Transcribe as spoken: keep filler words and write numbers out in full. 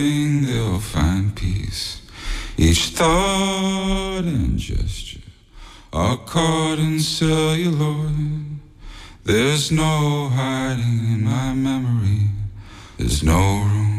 they'll find peace. Each thought and gesture are caught in celluloid. There's no hiding in my memory. There's no room